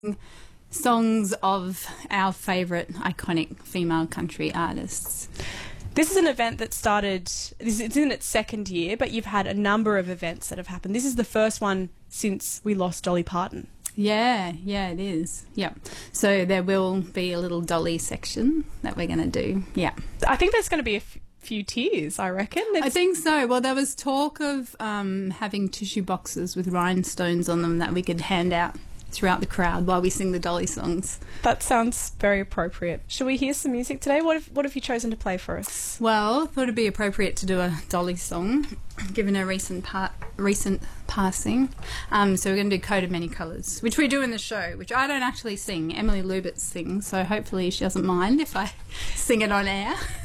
songs of our favourite iconic female country artists. This is an event that started, it's in its second year, but you've had a number of events that have happened. This is the first one since we lost Dolly Parton. Yeah, it is. Yeah. So there will be a little Dolly section that we're going to do. Yeah. I think there's going to be a few tears, I reckon. I think so. Well, there was talk of having tissue boxes with rhinestones on them that we could hand out throughout the crowd while we sing the Dolly songs. That sounds very appropriate. Shall we hear some music today? What have you chosen to play for us? Well, I thought it'd be appropriate to do a Dolly song, given her recent passing. So we're going to do Coat of Many Colours, which we do in the show, which I don't actually sing. Emily Lubitz sings, so hopefully she doesn't mind if I sing it on air.